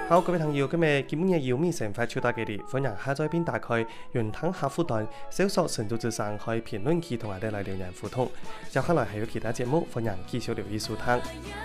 好，各位朋友，今日基本嘅要面成快超大嘅你，歡迎下載並打開雲吞客戶端，搜索神州之上開評論區同我哋嚟留言互動。接下來係有其他節目，歡迎繼續留意收聽。